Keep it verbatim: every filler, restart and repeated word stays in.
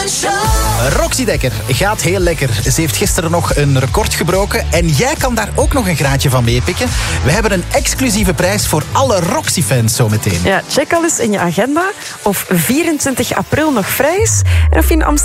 Roxy Dekker gaat heel lekker. Ze heeft gisteren nog een record gebroken en jij kan daar ook nog een graadje van meepikken. We hebben een exclusieve prijs voor alle Roxy-fans zometeen. Ja, check al eens in je agenda of vierentwintig april nog vrij is en of je in Amsterdam